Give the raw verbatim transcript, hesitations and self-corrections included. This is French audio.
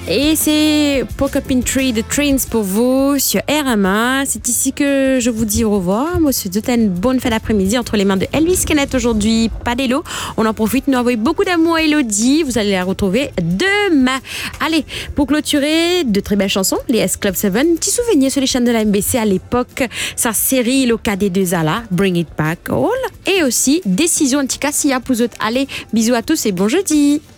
Et c'est Porcupine Tree de Trains pour vous sur R M A. C'est ici que je vous dis au revoir. Moi, je vous souhaite une bonne fin d'après-midi entre les mains de Elvis Kenneth aujourd'hui. Pas d'élo. On en profite. Nous envoyons beaucoup d'amour à Elodie. Vous allez la retrouver demain. Allez, pour clôturer, de très belles chansons. Les S Club sept. Petit souvenir sur les chaînes de la M B C à l'époque. Sa série, le K D deux A là. Bring It Back All. Et aussi, décision anti-cassia pour vous autres. Allez, bisous à tous et bon jeudi.